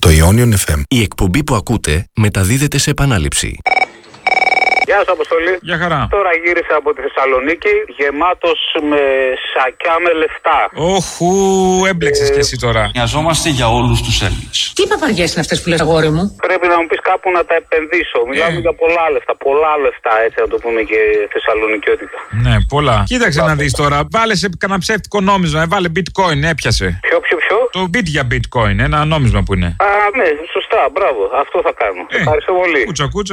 στο Ionian FM. Η εκπομπή που ακούτε μεταδίδεται σε επανάληψη. Γεια σας, Αποστολή. Γεια χαρά. Τώρα γύρισα από τη Θεσσαλονίκη γεμάτος με σακιά με λεφτά. Όχου, έμπλεξες κι εσύ τώρα. Νοιαζόμαστε για όλους τους Έλληνες. Τι παπαριές είναι αυτές που λες, αγόρι μου? Πρέπει να μου πεις κάπου να τα επενδύσω. Μιλάμε για πολλά λεφτά, έτσι να το πούμε και θεσσαλονικιώτικα. Ναι, πολλά. Κοίταξε να δεις τώρα. Βάλε σε κανένα ψεύτικο νόμισμα. Βάλε bitcoin, έπιασε. Ποιο? Το bit για bitcoin, ένα νόμισμα που είναι. Α, ναι, σωστά, μπράβο. Αυτό θα κάνω. Ευχαριστώ πολύ. Κούτσα.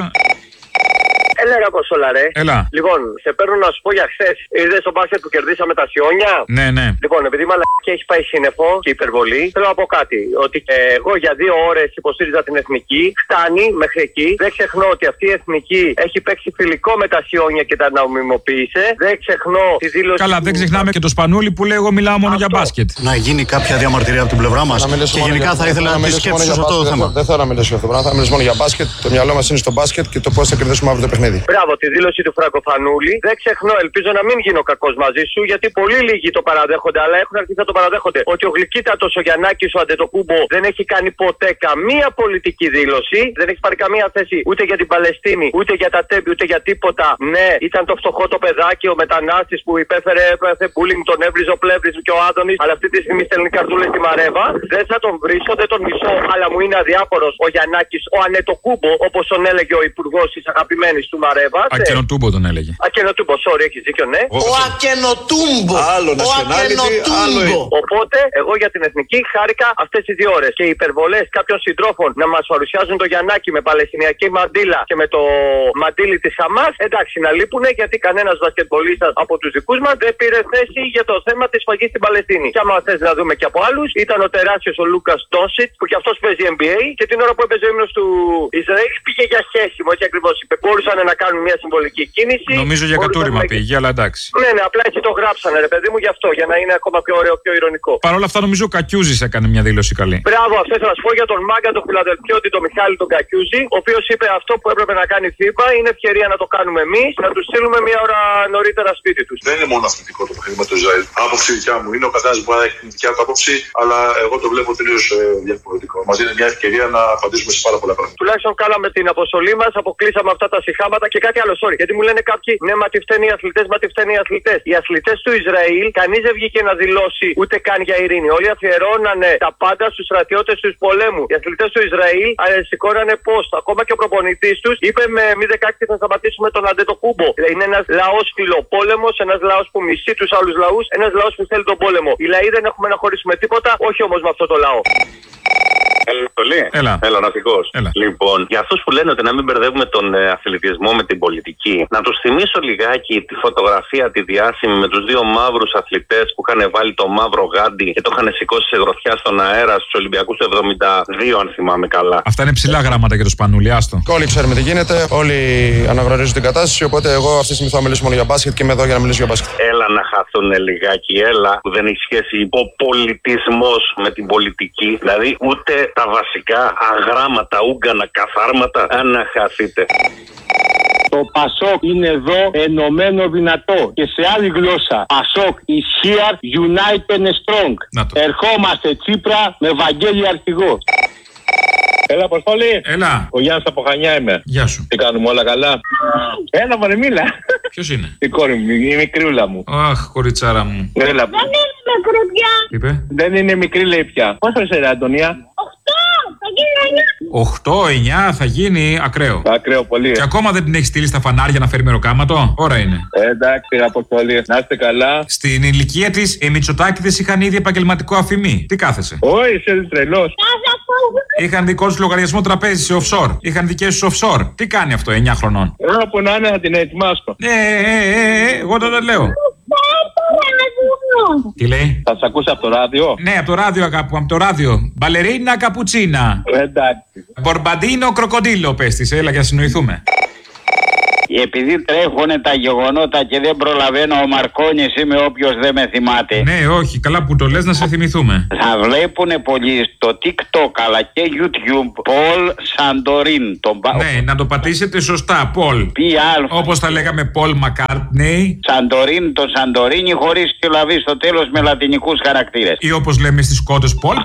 Έλα ρε Αποστόλα ρε. Έλα. Λοιπόν, σε παίρνω να σου πω για χθες. Είδες το μπάσκετ που κερδίσαμε τα Σιόνια? Ναι. Λοιπόν, επειδή η μαλακία έχει πάει σύννεφο και υπερβολή, θέλω να πω κάτι. Ότι εγώ για 2 ώρες υποστήριζα την εθνική. Φτάνει μέχρι εκεί. Δεν ξεχνώ ότι αυτή η εθνική έχει παίξει φιλικό με τα Σιόνια και τα νομιμοποίησε. Δεν ξεχνώ τη δήλωση. Καλά, δεν ξεχνάμε και το Σπανούλι που λέει: εγώ μιλάω μόνο για μπάσκετ. Να γίνει κάποια διαμαρτυρία από την πλευρά μας. Και γενικά θα ήθελα να σκέψεις αυτό το θέμα. Δεν θέλω να μιλήσω για αυτό το πράγμα. Θα μιλήσω μόνο για μπάσκετ. Το μυαλό μας είναι στο μπάσκετ και το πώς θα κερδίσουμε αύριο το παιχνίδι. Μπράβο, τη δήλωση του Φραγκοφανούλη. Δεν ξεχνώ, ελπίζω να μην γίνω κακός μαζί σου, γιατί πολύ λίγοι το παραδέχονται, αλλά έχουν αρχίσει να το παραδέχονται. Ότι ο γλυκύτατος ο Γιαννάκης, ο Αντετοκούμπο, δεν έχει κάνει ποτέ καμία πολιτική δήλωση. Δεν έχει πάρει καμία θέση ούτε για την Παλαιστίνη, ούτε για τα Τέμπη, ούτε για τίποτα. Ναι, ήταν το φτωχό το παιδάκι, ο μετανάστης που υπέφερε bullying, τον έβριζε ο Πλεύρης και ο Άδωνης. Αλλά αυτή τη στιγμή στέλνει καρτούλες στη Μαρέβα. Δεν θα τον βρίσω, δεν τον μισώ, αλλά μου είναι αδιάφορος ο Γιαννάκης, ο Αντετοκούμπο, όπως τον έλεγε ο υπουργός της αγαπημένης του Μαρέβα. Ακενοτούμπο τον έλεγε. Ακενοτούμπο, sorry, έχεις δίκιο, ναι. Ο Ακενοτούμπο. Άλλο nationality, άλλο. Οπότε, εγώ για την εθνική χάρηκα αυτές τις 2 ώρες. Και οι υπερβολές κάποιων συντρόφων να μας παρουσιάζουν το Γιαννάκη με παλαιστινιακή μαντίλα και με το μαντίλι της Χαμάς, εντάξει, να λείπουνε, γιατί κανένας μπασκετμπολίστας από τους δικούς μας δεν πήρε θέση για το θέμα της σφαγής στην Παλαιστίνη. Και άμα θες να δούμε και από άλλους, ήταν ο τεράστιος ο Λούκας Ντόνσιτς, που κι αυτός παίζει NBA, και την ώρα που έπαιζε ο ύμνος του Ισραήλ πήγε για χέσιμο, έτσι ακριβώς είπε. Μπορούσαν να κάνουν μια συμβολική κίνηση. Νομίζω για κατούριμα πήγε, αλλά εντάξει. Ναι, απλά έτσι το γράψανε, ρε παιδί μου, γι' αυτό, για να είναι ακόμα πιο ωραίο, πιο ειρωνικό. Παρ' όλα αυτά, νομίζω ο Κακιούζης έκανε μια δήλωση καλή. Μπράβο, αυτό θα σου πω για τον μάγκα, τον Φιλαδελφιώτη, τον Μιχάλη, τον Κακιούζη, ο οποίος είπε αυτό που έπρεπε να κάνει FIBA, είναι ευκαιρία να το κάνουμε εμείς, να τους στείλουμε μια ώρα νωρίτερα σπίτι τους. Δεν είναι μόνο αθλητικό το παιχνίδι με το Ισραήλ. Άποψη δικιά μου είναι, ο καθένας μπορεί να έχει την δικιά του άποψη, αλλά εγώ το βλέπω τελείως διαφορετικό. Μας δίνει μια ευκαιρία να απαντήσουμε σε πάρα πολλά πράγματα. Τουλάχιστον κάναμε την αποστολή μας, αποκλείσαμε αυτά τα συχάματα και κάτι άλλο. Sorry, γιατί μου λένε κάποιοι, ναι, μα τι φταίνουν οι αθλητές, μα τι φταίνουν οι αθλητές. Οι αθλητές του Ισραήλ, κανείς δεν βγήκε να δηλώσει ούτε καν για ειρήνη. Όλοι αφιερώνανε τα πάντα στους στρατιώτες του πολέμου. Οι αθλητές του Ισραήλ σηκώνανε post. Ακόμα και ο προπονητής τους είπε με μη 16 θα σταματήσουμε τον Αντετοκούμπο. Είναι ένας λαός φιλοπόλεμος, ένας λαός που μισεί τους άλλους λαούς, ένας λαός που θέλει τον πόλεμο. Οι λαοί δεν έχουμε να χωρίσουμε τίποτα, όχι όμως με αυτό το λαό. Έλα, ναυτικός. Λοιπόν, για αυτούς που λένε ότι να μην μπερδεύουμε τον αθλητισμό με την πολιτική, να τους θυμίσω λιγάκι τη φωτογραφία τη διάσημη με τους 2 μαύρους αθλητές που είχαν βάλει το μαύρο γάντι και το είχαν σηκώσει σε γροθιά στον αέρα στους Ολυμπιακούς του 72, αν θυμάμαι καλά. Αυτά είναι ψηλά γράμματα για το Σπανούλι, άστο. Όλοι ξέρουμε τι γίνεται, όλοι αναγνωρίζουν την κατάσταση. Οπότε εγώ αυτή τη στιγμή θα μιλήσω μόνο για μπάσκετ και είμαι εδώ για να μιλήσω για μπάσκετ. Έλα να χαθούν λιγάκι, έλα, που δεν έχει σχέση ο πολιτισμός με την πολιτική. Δηλαδή ούτε τα βασικά αγράμματα, ούγκανα, καθάρματα, αν να χαθείτε. Το Πασόκ είναι εδώ ενωμένο δυνατό και σε άλλη γλώσσα. Πασόκ is here, united and strong. Ερχόμαστε Τσίπρα με Βαγγέλη αρχηγό. Έλα, Αποστόλη. Έλα. Ο Γιάννης από Χανιά είμαι. Γεια σου. Τι κάνουμε, όλα καλά? Έλα, μωρέ, μίλα. Ποιος είναι? Η κόρη μου, η μικρούλα μου. Αχ, κοριτσάρα μου. Έλα. Δεν είναι μικρή πια. Τι είπε? Δεν είναι μικρή, λέει πια. Πόσο είσαι, ρε, Αντωνία? 8-9 θα γίνει ακραίο. Ακραίο πολύ. Και ακόμα δεν την έχει στείλει στα φανάρια να φέρει μεροκάματο. Ώρα είναι. Εντάξει, Αποστολή. Να είστε καλά. Στην ηλικία της, οι Μητσοτάκηδες είχαν ήδη επαγγελματικό αφημί. Τι κάθεσαι? Όχι, είσαι τρελός. Είχαν δικό του λογαριασμό τραπέζι σε offshore. Είχαν δικές τους offshore. Τι κάνει αυτό 9 χρονών? Όπου να είναι, να την ετοιμάσω. Εγώ τότε λέω. Τι λέει? Θα σε ακούσει από το ράδιο. Ναι, από το ράδιο, αγάπη, από το ράδιο. Μπαλερίνα καπουτσίνα. Εντάξει. Μπορμπαντίνο κροκοντίλο, πες της, έλα για να συνοηθούμε. επειδή τρέχουν τα γεγονότα και δεν προλαβαίνω, ο Μαρκόνης είμαι, όποιος δεν με θυμάται. Ναι, όχι, καλά που το λες, να σε θυμηθούμε. Θα βλέπουν πολλοί στο TikTok αλλά και YouTube Πολ Σαντορίν. Ναι, να το πατήσετε σωστά, Πολ. Όπως θα λέγαμε Πολ Μακάρτνεϊ. Σαντορίν, το Σαντορίνι χωρίς συλλαβή στο τέλος με λατινικούς χαρακτήρες. Ή όπως λέμε στις κότες Πολ.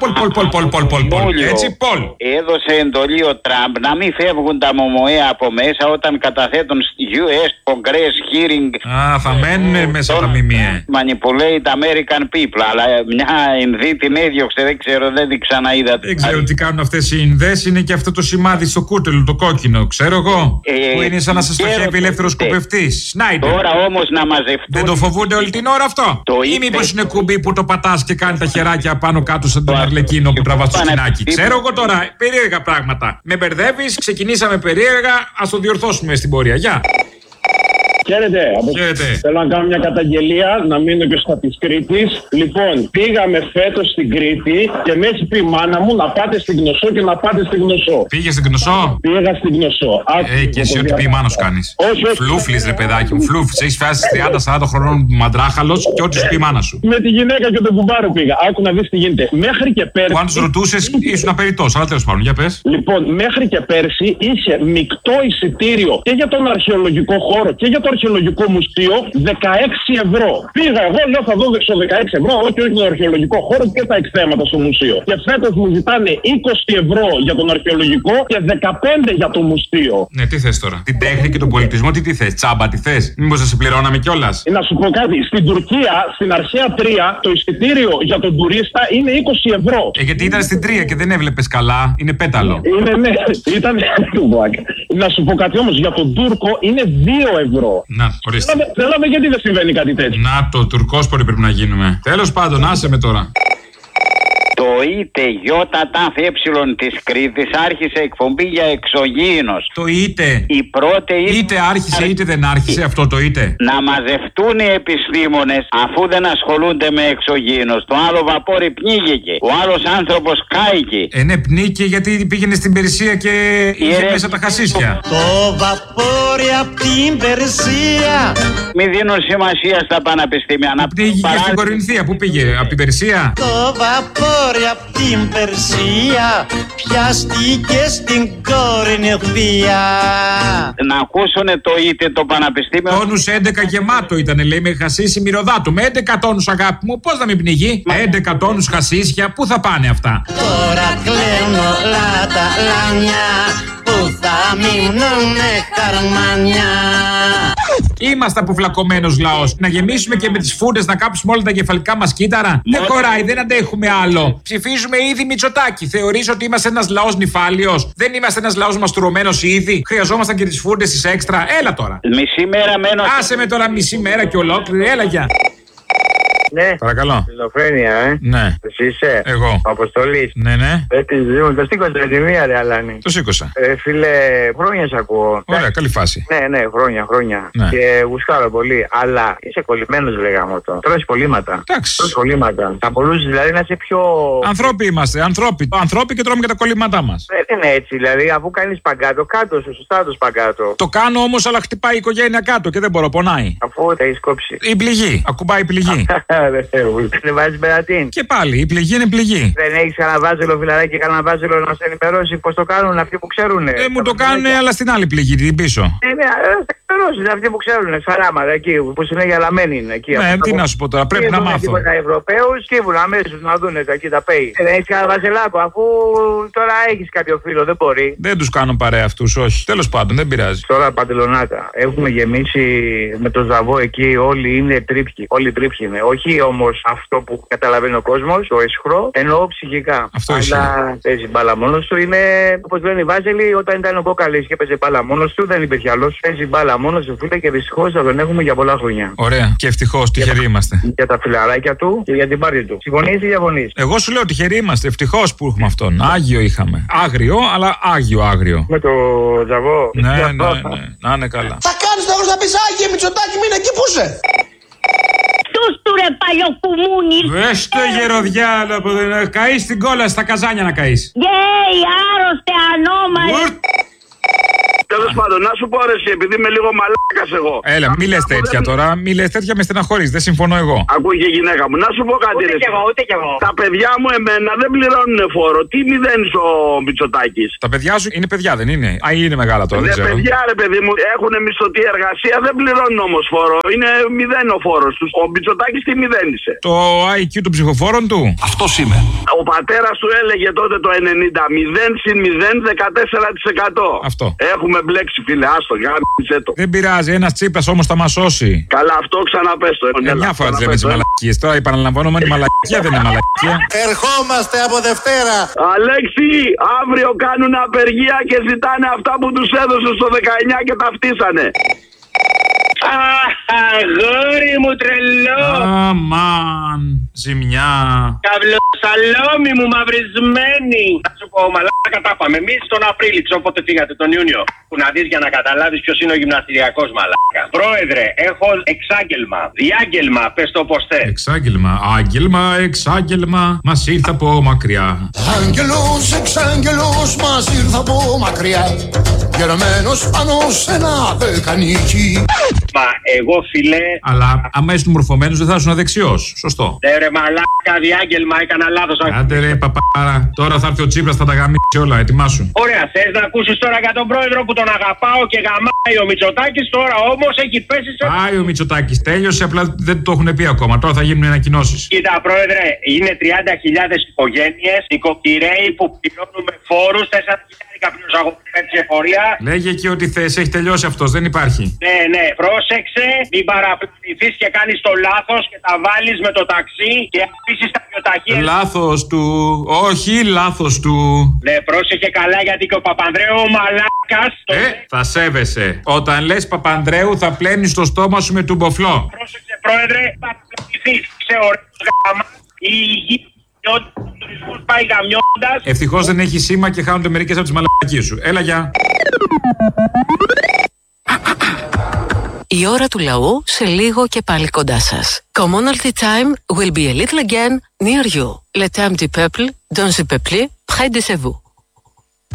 Έτσι, Πολ. Έδωσε εντολή ο Τραμπ να μην φεύγουν τα μομοέ από μέσα όταν καταθέτουν US Congress hearing. Θα μένουν μέσα τα μιμιέ. Manipulate American people. Αλλά μια Ινδή την έδιωξε, δεν ξέρω, δεν την ξαναείδα. Δεν ξέρω τι κάνουν αυτές οι Ινδές. Είναι και αυτό το σημάδι στο κούτελο, το κόκκινο, ξέρω εγώ. Που είναι σαν να σας στοχεύει ελεύθερος σκοπευτής. Σνάιντερ. Τώρα όμως να μαζευτούν. Δεν το φοβούνται όλη την ώρα αυτό? Ή μήπως είναι κουμπί που το πατάς και κάνει τα χεράκια πάνω κάτω σαν τον Αρλεκίνο που τραβάς το σκηνάκι? Ξέρω εγώ τώρα, περίεργα πράγματα. Με μπερδεύεις, ξεκινήσαμε περίεργα, ας το διορθώσουμε στην πορεία. Γεια. Χαίρετε. Θέλω να κάνω μια καταγγελία, να μείνω και στα της Κρήτης. Λοιπόν, πήγαμε φέτος στην Κρήτη και με έχει πει η μάνα μου να πάτε στην Κνωσό και να πάτε στην Κνωσό. Πήγες στην Κνωσό? Πήγα στην Κνωσό. Και εσύ ό,τι πει η μάνα σου κάνεις. Όχι. Φλούφλης ρε παιδάκι μου, φλούφλης. Έχεις φτάσει 30-40 χρονών μαντράχαλος και ό,τι σου πει η μάνα σου. Με τη γυναίκα και τον κουμπάρο πήγα. Άκου να δεις τι γίνεται. Μέχρι και πέρσι. Που αν τους ρωτούσες ήσουν απεριτός, αλλά τέλος πάντων, για πες. Λοιπόν, μέχρι και πέρσι είχε μεικτό εισιτήριο και για τον αρχαιολογικό χώρο και για το αρχαιολογικό μουσείο 16 ευρώ. Πήγα εγώ, λέω θα δω στο 16 ευρώ, όχι τον αρχαιολογικό χώρο και τα εκθέματα στο μουσείο. Και φέτος μου ζητάνε 20 ευρώ για τον αρχαιολογικό και 15 για το μουσείο. Ναι, τι θες τώρα? Την τέχνη και τον πολιτισμό, τι θες? Τσάμπα, τι θες? Μήπως θα σε πληρώναμε κιόλας? Να σου πω κάτι. Στην Τουρκία, στην αρχαία 3, το εισιτήριο για τον τουρίστα είναι 20 ευρώ. Γιατί ήταν στην 3 και δεν έβλεπες καλά, είναι πέταλο. Είναι, ναι, ήταν. Να σου πω κάτι όμως, για τον Τούρκο είναι 2 ευρώ. Να, ορίστε. Θέλαμε γιατί δεν συμβαίνει κάτι τέτοιο. Να το, τουρκόσποροι πρέπει να γίνουμε. Τέλος πάντων, άσε με τώρα. Το ΙΤΕ ΙΤΑΤΑΦΕ της Κρήτης άρχισε εκπομπή για εξωγήινος. Το ΙΤΕ. Η πρώτη ΙΤΕ άρχισε, ΙΤΕ δεν άρχισε αυτό το ΙΤΕ. Να μαζευτούν οι επιστήμονες αφού δεν ασχολούνται με εξωγήινος. Το άλλο βαπόρι πνίγηκε. Ο άλλος άνθρωπος κάηκε. Ναι, πνίγηκε γιατί πήγαινε στην Περσία και είχε μέσα τα χασίσια. Το βαπόρι απ' την Περσία. Μην δίνουν σημασία στα πανεπιστήμια. Να πνίγηκε στην Κορινθία. Πού πήγε, απ' την Περσία? Το βαπόρι απ' την Περσία πιάστηκε στην Κορινθία. Να ακούσουνε το ΙΤΕ το πανεπιστήμιο. Τόνους 11 γεμάτο ήτανε, λέει, με χασίσι μυρωδάτου. Με 11 τόνους, αγάπη μου, πώς να μην πνιγεί? Με 11 τόνους χασίσια, πού θα πάνε αυτά? Τώρα κλαίνουν όλα τα λάνια που θα μείνουνε καρμάνια. Είμαστε αποφλακωμένος λαός. Να γεμίσουμε και με τις φούντες να κάψουμε όλα τα κεφαλικά μας κύτταρα. Δεν χωράει, δεν αντέχουμε άλλο. Ψηφίζουμε ήδη Μητσοτάκη. Θεωρείς ότι είμαστε ένας λαός νηφάλιος? Δεν είμαστε ένας λαός μαστουρωμένος ήδη? Χρειαζόμασταν και τις φούντες τις έξτρα. Έλα τώρα. Μισή μέρα μένω. Άσε με τώρα μισή μέρα και ολόκληρη. Έλα για. Ναι. Παρακαλώ. Ελληνοφρένεια, Ναι. Εσύ είσαι. Εγώ. Αποστολής. Ναι, ναι. Το σήκωσε τη μία, ρε Αλάνη. Το σήκωσα. Φίλε, χρόνια σ' ακούω. Ωραία, καλή φάση. Ναι, χρόνια. Ναι. Και γουστάρω πολύ. Αλλά είσαι κολλημένος, λέγαμε το. Τρως κολλήματα. Εντάξει. Τρως κολλήματα. Θα μπορούσε δηλαδή να είσαι πιο. Ανθρώποι είμαστε. Ανθρώποι και τρώμε και τα κολλήματά μας. Δεν είναι έτσι, δηλαδή, αφού κάνεις σπαγκάτο, κάτω σου, σωστά το σπαγκάτο. Το κάνω όμως, αλλά χτυπάει η οικογένεια κάτω και δεν μπορώ, πονάει. Αφού τα έχεις κόψει. Η πληγή. Ακουμπάει η πληγή. Δεν βάζεις περατίν. Και πάλι, η πληγή είναι πληγή. Δεν έχεις κανένα βάζελο, φιλαράκι, κανένα βάζελο να σε ενημερώσει πώς το κάνουν αυτοί που ξέρουν. Μου το κάνουν, αλλά στην άλλη πληγή, την πίσω. Ναι, ενημερώσει αυτοί που ξέρουν. Σαράματα εκεί, που είναι γυαλαμένοι είναι εκεί. Ναι, τι να σου πω τώρα, πρέπει να μάθω. Τα Ευρωπαίους κύβουν αμέσως να δουν εκεί τα πέι. Δεν έχεις κανένα βαζελάκο, αφού τώρα έχεις κάποιο φίλο, δεν μπορεί. Δεν τους κάνω παρέα αυτούς, όχι. Τέλος πάντων, δεν πειράζει. Τώρα Παντελονάτα. Έχουμε γεμίσει με το Ζαβό εκεί, όλοι είναι τρίπχοι. Όλοι τρίπχοι είναι. Όχι όμως αυτό που καταλαβαίνει ο κόσμος, το αισχρό, εννοώ ψυχικά. Αυτό αλλά παίζει μπάλα μόνος του. Είναι όπως λένε οι Βάζελοι, όταν ήταν ο Κόκαλης και παίζει μπάλα μόνος του, δεν υπήρχε άλλος. Παίζει μπάλα μόνος του, φίλε, και δυστυχώς θα τον έχουμε για πολλά χρόνια. Ωραία. Και ευτυχώς, τυχεροί είμαστε. Για τα φιλαράκια του και για την πάρτι του. Συμφωνείς ή διαφωνείς? Εγώ σου λέω τυχεροί είμαστε. Ευτυχώς που έχουμε αυτόν. Άγιο είχαμε. Άγριο, αλλά άγριο. Με το Ζαβό. Ναι. Να είναι καλά. Θα κάνεις τώρα να πεις Άγιε Μητσοτάκη, μείνε εκεί που είσαι. Του ρε παλιοκουμούνι. Βες το γεροδιάλο, καείς την κόλλα στα καζάνια να καείς. Γκέι, άρρωστε, ανώμαλοι. Τέλος πάντων, να σου πω ρε, επειδή είμαι λίγο μαλάκας εγώ. Έλα, μη λες τέτοια τώρα, μη λες τέτοια, με στεναχωρείς, δεν συμφωνώ εγώ. Ακούει και η γυναίκα μου, να σου πω κάτι ρε. Ούτε κι εγώ. Τα παιδιά μου εμένα δεν πληρώνουν φόρο. Τι μηδένεις ο Μητσοτάκης? Τα παιδιά σου είναι παιδιά, δεν είναι? Α, είναι μεγάλα τώρα, δεν ξέρω. Παιδιά ρε παιδί μου, έχουν μισθωτή εργασία, δεν πληρώνουν όμως φόρο. Είναι μηδέν ο φόρος τους. Ο Μητσοτάκης τι μηδένισε? Το IQ των ψηφοφόρων του. Αυτός είμαι. Ο πατέρας του έλεγε τότε το 90, 0 συν 0, 14%. Αυτό. Έχουμε μπλέξει φίλε, άστο, γάμισε το. Δεν πειράζει, ένας Τσίπρας όμως θα μας σώσει. Καλά, αυτό ξαναπες το. Μια φορά τις λέμε τις μαλακίες. Τώρα επαναλαμβανόμενη μαλακία δεν είναι μαλακία. Ερχόμαστε από Δευτέρα. Αλέξη, αύριο κάνουν απεργία και ζητάνε αυτά που τους έδωσαν στο 19 και τα φτύσανε. Αγόρι μου τρελό! Αμάν, ζημιά. Καυλοσαλόμι μου μαυρισμένη! Θα σου πω, μαλάκα τα πάμε. Εμείς τον Απρίλη, όποτε φύγατε, τον Ιούνιο. Που να δεις για να καταλάβεις ποιος είναι ο γυμναστηριακός, μαλάκα. Πρόεδρε, έχω εξάγγελμα. Διάγγελμα, πες το πως θες. Εξάγγελμα, άγγελμα, εξάγγελμα. Μας ήρθε από μακριά. Άγγελος, εξάγγελος, μας ήρθε από μακριά. Γερμένος πάνω σε ένα δεκανίκι. Μα εγώ φιλέ. Αλλά άμα ήσουν μορφωμένος δεν θα ήσουν δεξιός. Σωστό. Ρε μαλάκα, διάγγελμα, έκανα λάθος. Άντε ρε παπάρα. Τώρα θα έρθει ο Τσίπρας, θα τα γαμίσει όλα. Ετοιμάσου. Ωραία, θες να ακούσεις τώρα για τον πρόεδρο που τον αγαπάω και γαμάει ο Μητσοτάκης? Τώρα όμως έχει πέσει σε. Πάει ο Μητσοτάκης, τέλειωσε. Απλά δεν το έχουν πει ακόμα. Τώρα θα γίνουν ανακοινώσεις. Κοίτα, πρόεδρε, είναι 30.000 οικογένειες, νοικοκυρέοι που πληρώνουν φόρους, 4.000 πλήρως αγωγή της εφορία. Λέγε και ό,τι θες, έχει τελειώσει αυτός, δεν υπάρχει. Ναι, πρόσεξε, μην παραπλανηθείς και κάνεις το λάθος και τα βάλεις με το ταξί και αφήσεις τα βιοταχεία. Λάθος του, όχι λάθος του. Ναι, πρόσεχε καλά γιατί και ο Παπανδρέου ο μαλάκας. Θα σέβεσαι. Όταν λες Παπανδρέου θα πλένεις το στόμα σου με τουμποφλό. Πρόσεξε, πρόεδρε, θα παραπλανηθείς. Σε ωραίος γάμα, η υγεία. Πάει γαμιώντας. Ευτυχώς δεν έχει σήμα και χάνονται μερικές από τις μαλακίες σου. Έλα, γεια. Η ώρα του λαού σε λίγο και πάλι κοντά σας. Commonalty time will be a little again near you. Le temps du peuple, dans le peuple, près de vous.